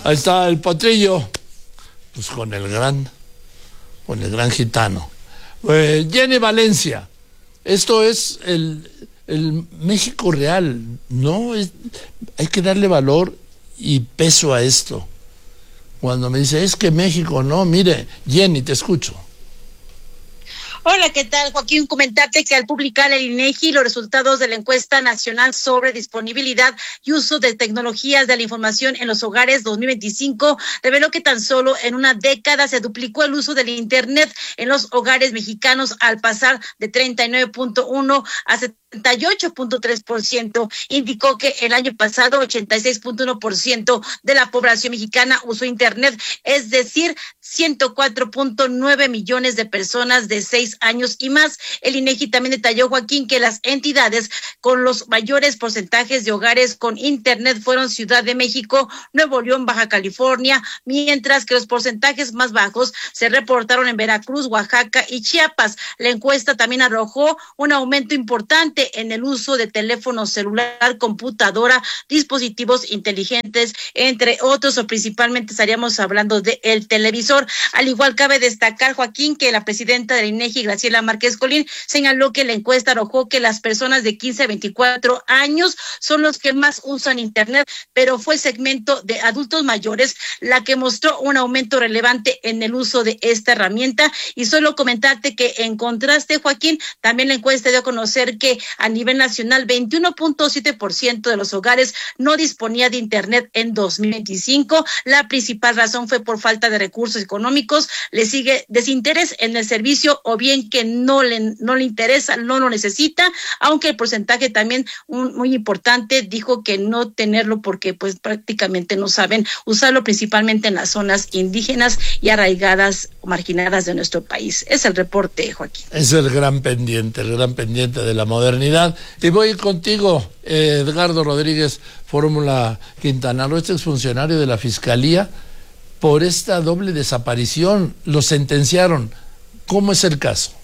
Ahí está el potrillo, pues con el gran gitano. Jenny Valencia, esto es el México real, ¿no? Hay que darle valor y peso a esto. Cuando me dice, es que México, no, mire, Jenny, te escucho. Hola, ¿qué tal, Joaquín? Comentarte que al publicar el INEGI los resultados de la encuesta nacional sobre disponibilidad y uso de tecnologías de la información en los hogares 2025, reveló que tan solo en una década se duplicó el uso del Internet en los hogares mexicanos al pasar de 39.1 a 78.3%. Indicó que el año pasado 86.1% de la población mexicana usó Internet, es decir, 104.9 millones de personas de 6 años y más. El INEGI también detalló, Joaquín, que las entidades con los mayores porcentajes de hogares con Internet fueron Ciudad de México, Nuevo León, Baja California, mientras que los porcentajes más bajos se reportaron en Veracruz, Oaxaca y Chiapas. La encuesta también arrojó un aumento importante en el uso de teléfono celular, computadora, dispositivos inteligentes, entre otros, o principalmente estaríamos hablando de el televisor. Al igual cabe destacar, Joaquín, que la presidenta del INEGI, Graciela Márquez Colín, señaló que la encuesta arrojó que las personas de 15 a 24 años son los que más usan Internet, pero fue el segmento de adultos mayores la que mostró un aumento relevante en el uso de esta herramienta. Y solo comentarte que en contraste, Joaquín, también la encuesta dio a conocer que a nivel nacional 21.7% de los hogares no disponía de Internet en 2025. La principal razón fue por falta de recursos económicos, le sigue desinterés en el servicio o bien que no le interesa, no lo necesita, aunque el porcentaje también muy importante dijo que no tenerlo porque pues prácticamente no saben usarlo, principalmente en las zonas indígenas y arraigadas o marginadas de nuestro país. Es el reporte, Joaquín. Es el gran pendiente de la modernidad. Y voy contigo, Edgardo Rodríguez, Fórmula Quintana Roo, este exfuncionario de la Fiscalía, por esta doble desaparición. Lo sentenciaron. ¿Cómo es el caso?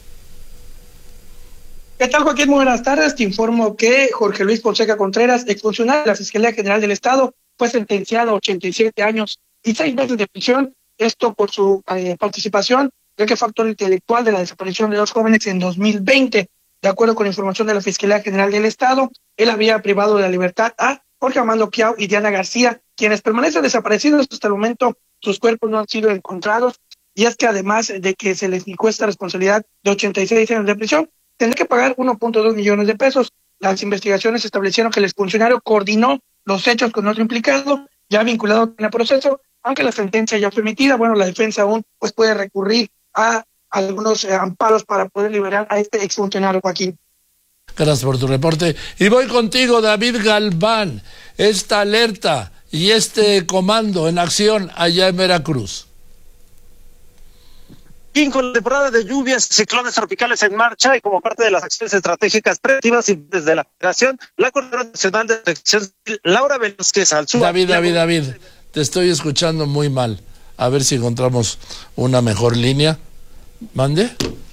¿Qué tal, Joaquín? Muy buenas tardes. Te informo que Jorge Luis Fonseca Contreras, exfuncionario de la Fiscalía General del Estado, fue sentenciado a 87 años y 6 meses de prisión. Esto por su participación, ya que fue actor intelectual de la desaparición de 2 jóvenes en 2020. De acuerdo con información de la Fiscalía General del Estado, él había privado de la libertad a Jorge Armando Quiao y Diana García, quienes permanecen desaparecidos hasta el momento. Sus cuerpos no han sido encontrados, y es que además de que se les impone esta responsabilidad de 86 años de prisión, tendrá que pagar 1.2 millones de pesos. Las investigaciones establecieron que el exfuncionario coordinó los hechos con otro implicado, ya vinculado en el proceso, aunque la sentencia ya fue emitida. Bueno, la defensa aún pues puede recurrir a algunos amparos para poder liberar a este exfuncionario, Joaquín. Gracias por tu reporte. Y voy contigo, David Galván. Esta alerta y este comando en acción allá en Veracruz. Y con la temporada de lluvias, ciclones tropicales en marcha y como parte de las acciones estratégicas preventivas y desde la Federación, la Coordinadora Nacional de Protección Civil, Laura Velázquez Alzúa. David, te estoy escuchando muy mal. A ver si encontramos una mejor línea. ¿Mande?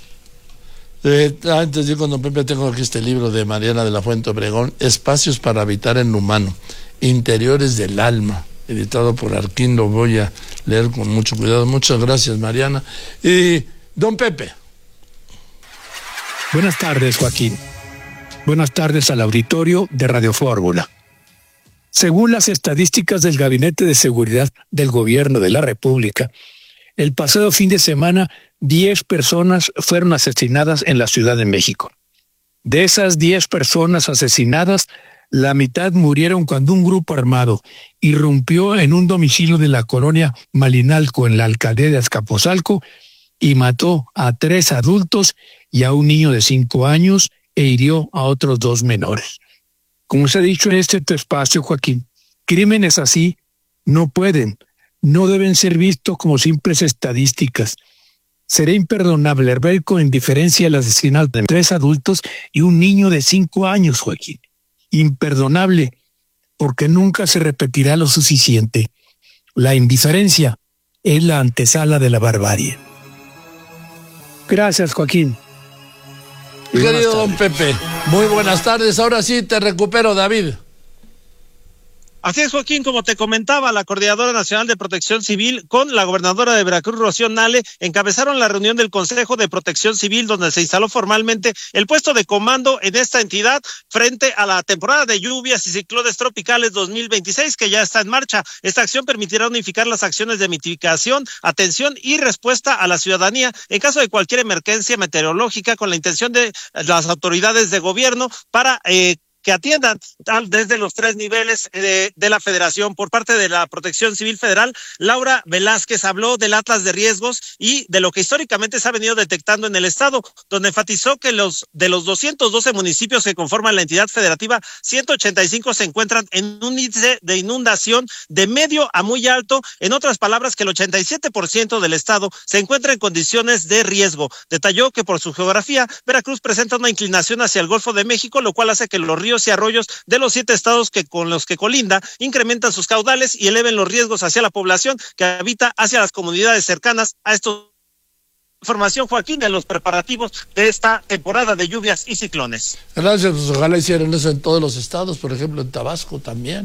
Antes de ir con don Pepe, tengo aquí este libro de Mariana de la Fuente Obregón, Espacios para habitar en lo humano, Interiores del alma, editado por Arquín. Lo voy a leer con mucho cuidado. Muchas gracias, Mariana. Y don Pepe. Buenas tardes, Joaquín. Buenas tardes al auditorio de Radio Fórmula. Según las estadísticas del Gabinete de Seguridad del Gobierno de la República, el pasado fin de semana 10 personas fueron asesinadas en la Ciudad de México. De esas 10 personas asesinadas, la mitad murieron cuando un grupo armado irrumpió en un domicilio de la colonia Malinalco en la alcaldía de Azcapotzalco y mató a 3 adultos y a un niño de 5 años e hirió a otros 2 menores. Como se ha dicho en este espacio, Joaquín, crímenes así no deben ser vistos como simples estadísticas. Será imperdonable ver con indiferencia el asesinato de 3 adultos y un niño de 5 años, Joaquín. Imperdonable, porque nunca se repetirá lo suficiente. La indiferencia es la antesala de la barbarie. Gracias, Joaquín. Querido don Pepe, muy buenas tardes. Ahora sí te recupero, David. Así es, Joaquín, como te comentaba, la Coordinadora Nacional de Protección Civil con la gobernadora de Veracruz, Rocío Nale, encabezaron la reunión del Consejo de Protección Civil, donde se instaló formalmente el puesto de comando en esta entidad frente a la temporada de lluvias y ciclones tropicales 2026, que ya está en marcha. Esta acción permitirá unificar las acciones de mitigación, atención y respuesta a la ciudadanía en caso de cualquier emergencia meteorológica, con la intención de las autoridades de gobierno para que atiendan desde los 3 niveles de la federación. Por parte de la Protección Civil Federal, Laura Velázquez habló del atlas de riesgos y de lo que históricamente se ha venido detectando en el estado, donde enfatizó que de los 212 municipios que conforman la entidad federativa, 185 se encuentran en un índice de inundación de medio a muy alto. En otras palabras, que el 87% del estado se encuentra en condiciones de riesgo. Detalló que por su geografía, Veracruz presenta una inclinación hacia el Golfo de México, lo cual hace que los ríos y arroyos de los 7 estados con los que colinda incrementan sus caudales y eleven los riesgos hacia la población que habita hacia las comunidades cercanas a estos. Información, Joaquín, de los preparativos de esta temporada de lluvias y ciclones. Gracias, pues ojalá hicieran eso en todos los estados, por ejemplo en Tabasco también.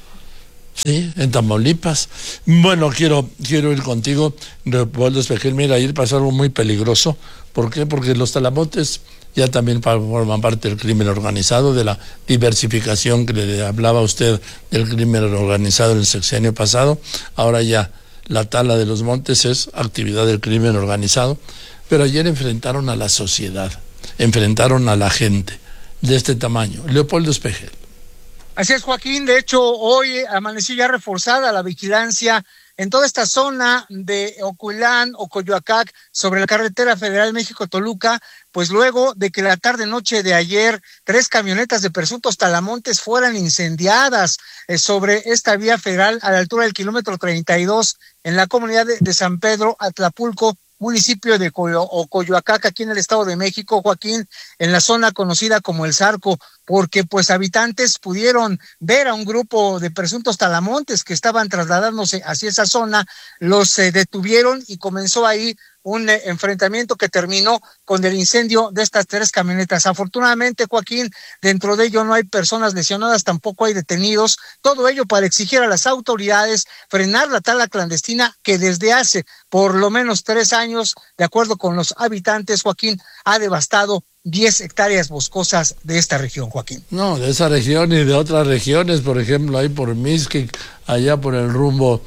Sí, en Tamaulipas. Bueno, quiero ir contigo, Leopoldo Espejel. Mira, ayer pasó algo muy peligroso. ¿Por qué? Porque los talamontes ya también forman parte del crimen organizado, de la diversificación que le hablaba usted del crimen organizado en el sexenio pasado. Ahora ya la tala de los montes es actividad del crimen organizado. Pero ayer enfrentaron a la sociedad, enfrentaron a la gente de este tamaño. Leopoldo Espejel. Así es, Joaquín. De hecho, hoy amaneció ya reforzada la vigilancia en toda esta zona de Oculán, Ocoyoacac, sobre la carretera federal México-Toluca, pues luego de que la tarde-noche de ayer 3 camionetas de presuntos talamontes fueran incendiadas sobre esta vía federal a la altura del kilómetro 32 en la comunidad de San Pedro, Atlapulco, municipio de Ocoyoacac, aquí en el Estado de México, Joaquín, en la zona conocida como El Zarco, porque pues habitantes pudieron ver a un grupo de presuntos talamontes que estaban trasladándose hacia esa zona, los detuvieron y comenzó ahí un enfrentamiento que terminó con el incendio de estas 3 camionetas. Afortunadamente, Joaquín, dentro de ello no hay personas lesionadas, tampoco hay detenidos, todo ello para exigir a las autoridades frenar la tala clandestina que desde hace por lo menos 3 años, de acuerdo con los habitantes, Joaquín, ha devastado 10 hectáreas boscosas de esta región, Joaquín. No, de esa región y de otras regiones, por ejemplo, ahí por Mixquic, allá por el rumbo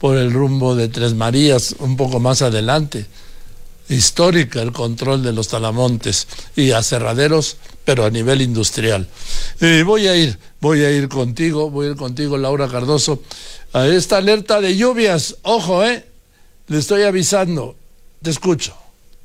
de Tres Marías, un poco más adelante. Histórica el control de los talamontes y aserraderos, pero a nivel industrial. Voy a ir contigo, Laura Cardoso, a esta alerta de lluvias. Ojo, le estoy avisando. Te escucho.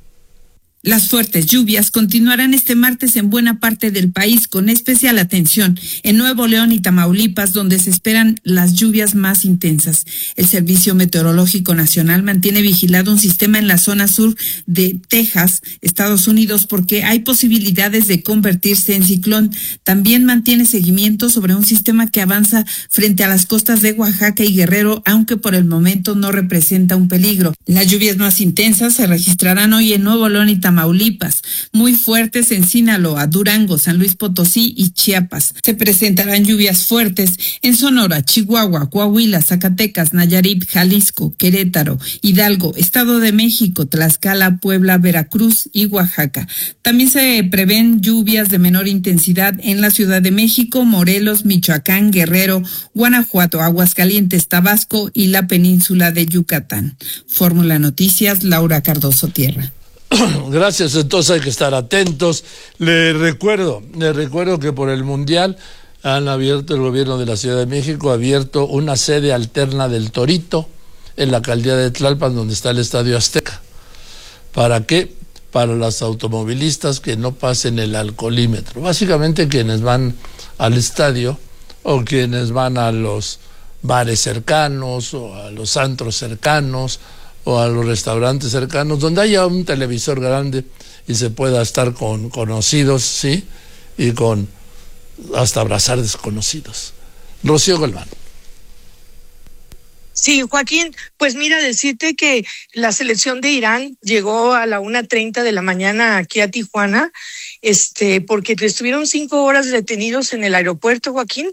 Las fuertes lluvias continuarán este martes en buena parte del país, con especial atención en Nuevo León y Tamaulipas, donde se esperan las lluvias más intensas. El Servicio Meteorológico Nacional mantiene vigilado un sistema en la zona sur de Texas, Estados Unidos, porque hay posibilidades de convertirse en ciclón. También mantiene seguimiento sobre un sistema que avanza frente a las costas de Oaxaca y Guerrero, aunque por el momento no representa un peligro. Las lluvias más intensas se registrarán hoy en Nuevo León y Tamaulipas, muy fuertes en Sinaloa, Durango, San Luis Potosí y Chiapas. Se presentarán lluvias fuertes en Sonora, Chihuahua, Coahuila, Zacatecas, Nayarit, Jalisco, Querétaro, Hidalgo, Estado de México, Tlaxcala, Puebla, Veracruz y Oaxaca. También se prevén lluvias de menor intensidad en la Ciudad de México, Morelos, Michoacán, Guerrero, Guanajuato, Aguascalientes, Tabasco y la península de Yucatán. Fórmula Noticias, Laura Cardoso Tierra. Gracias, entonces hay que estar atentos. Le recuerdo que por el Mundial el gobierno de la Ciudad de México ha abierto una sede alterna del Torito en la alcaldía de Tlalpan, donde está el Estadio Azteca. ¿Para qué? Para los automovilistas que no pasen el alcoholímetro. Básicamente quienes van al estadio o quienes van a los bares cercanos o a los antros cercanos o a los restaurantes cercanos, donde haya un televisor grande y se pueda estar con conocidos, ¿sí? Y con hasta abrazar desconocidos. Rocío Galván. Sí, Joaquín, pues mira, decirte que la selección de Irán llegó a la 1:30 de la mañana aquí a Tijuana, porque estuvieron 5 horas detenidos en el aeropuerto, Joaquín,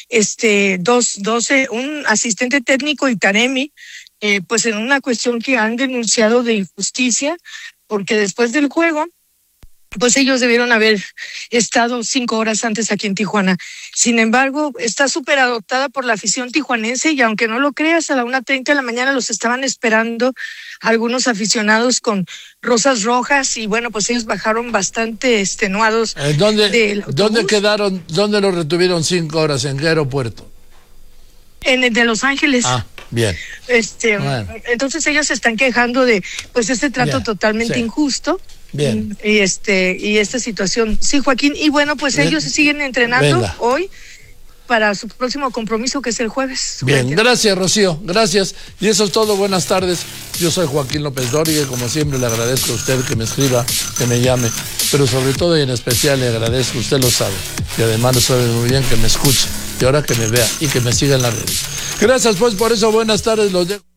un asistente técnico y Taremi, pues en una cuestión que han denunciado de injusticia, porque después del juego, pues ellos debieron haber estado 5 horas antes aquí en Tijuana. Sin embargo, está súper adoptada por la afición tijuanense y aunque no lo creas, a la 1:30 de la mañana los estaban esperando algunos aficionados con rosas rojas y bueno, pues ellos bajaron bastante extenuados. ¿Dónde quedaron? ¿Dónde los retuvieron 5 horas? ¿En qué aeropuerto? En el de Los Ángeles. Ah, bien. Bueno. Entonces ellos se están quejando de pues este trato totalmente injusto. Bien. Y esta situación. Sí, Joaquín. Y bueno, pues ellos siguen entrenando hoy para su próximo compromiso, que es el jueves. Bien, gracias, Rocío. Gracias. Y eso es todo. Buenas tardes. Yo soy Joaquín López Dóriga y como siempre le agradezco a usted que me escriba, que me llame. Pero sobre todo y en especial le agradezco, usted lo sabe. Y además lo sabe muy bien, que me escuche. Y ahora que me vea y que me siga en las redes. Gracias, pues, por eso. Buenas tardes. Los dejo.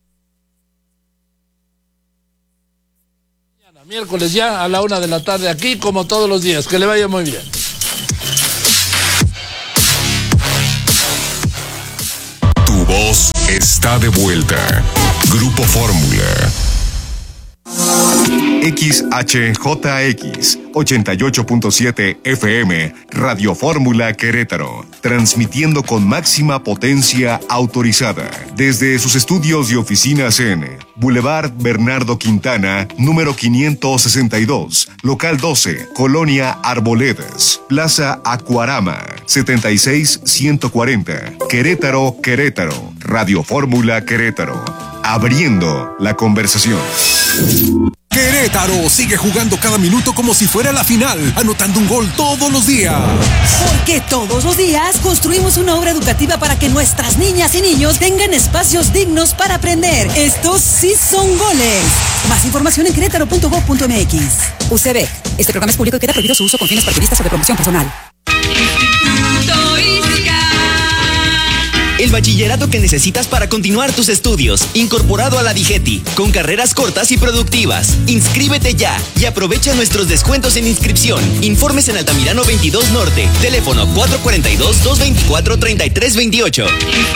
Miércoles ya a la 1 de la tarde aquí como todos los días. Que le vaya muy bien. Tu voz está de vuelta. Grupo Fórmula. XHJX 88.7 FM, Radio Fórmula Querétaro, transmitiendo con máxima potencia autorizada desde sus estudios y oficinas en Boulevard Bernardo Quintana, número 562, local 12, Colonia Arboledas, Plaza Acuarama, 76140, Querétaro, Querétaro, Radio Fórmula Querétaro, abriendo la conversación. Querétaro sigue jugando cada minuto como si fuera la final, anotando un gol todos los días. Porque todos los días construimos una obra educativa para que nuestras niñas y niños tengan espacios dignos para aprender. Estos sí son goles. Más información en querétaro.gov.mx. UCB. Este programa es público y queda prohibido su uso con fines partidistas o de promoción personal. El bachillerato que necesitas para continuar tus estudios, incorporado a la DIGETI, con carreras cortas y productivas. Inscríbete ya y aprovecha nuestros descuentos en inscripción. Informes en Altamirano 22 Norte, teléfono 442-224-3328.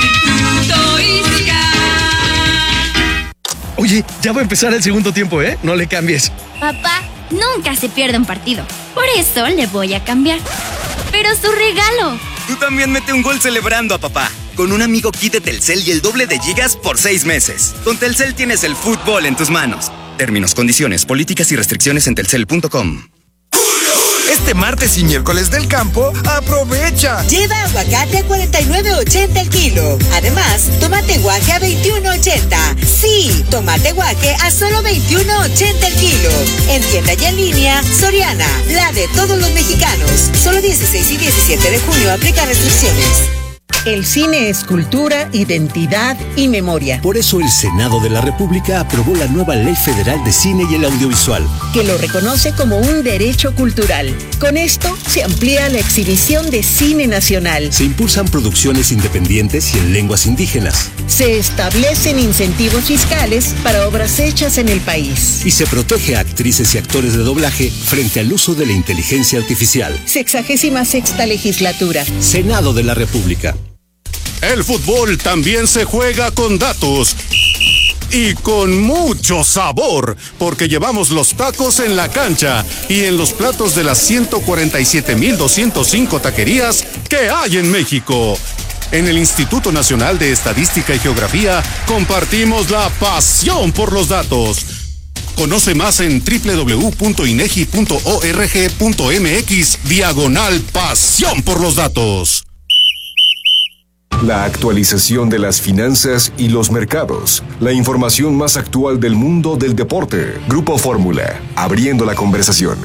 Oye, ya va a empezar el segundo tiempo, ¿eh? No le cambies. Papá, nunca se pierde un partido. Por eso le voy a cambiar. Pero su regalo. Tú también mete un gol celebrando a papá. Con un amigo kit de Telcel y el doble de gigas por 6 meses. Con Telcel tienes el fútbol en tus manos. Términos, condiciones, políticas y restricciones en telcel.com. Este martes y miércoles del campo, aprovecha. Lleva aguacate a 49.80 el kilo. Además, tomate guaje a 21.80. Sí, tomate guaje a solo 21.80 el kilo. En tienda y en línea, Soriana, la de todos los mexicanos. Solo 16 y 17 de junio aplica restricciones. El cine es cultura, identidad y memoria. Por eso el Senado de la República aprobó la nueva Ley Federal de Cine y el Audiovisual, que lo reconoce como un derecho cultural. Con esto se amplía la exhibición de cine nacional. Se impulsan producciones independientes y en lenguas indígenas. Se establecen incentivos fiscales para obras hechas en el país. Y se protege a actrices y actores de doblaje frente al uso de la inteligencia artificial. 66ª legislatura. Senado de la República. El fútbol también se juega con datos y con mucho sabor, porque llevamos los tacos en la cancha y en los platos de las 147,205 taquerías que hay en México. En el Instituto Nacional de Estadística y Geografía compartimos la pasión por los datos. Conoce más en www.inegi.org.mx/pasión por los datos. La actualización de las finanzas y los mercados. La información más actual del mundo del deporte. Grupo Fórmula, abriendo la conversación.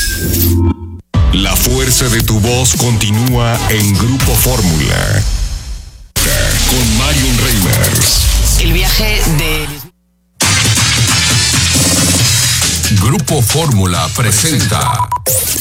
La fuerza de tu voz continúa en Grupo Fórmula. Con Marion Reimers. El viaje de... Grupo Fórmula presenta